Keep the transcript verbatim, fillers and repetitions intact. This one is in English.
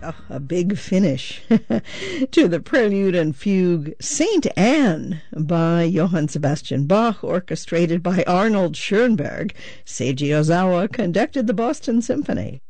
Oh, a big finish to the prelude and fugue Saint Anne by Johann Sebastian Bach, orchestrated by Arnold Schoenberg. Seiji Ozawa conducted the Boston Symphony.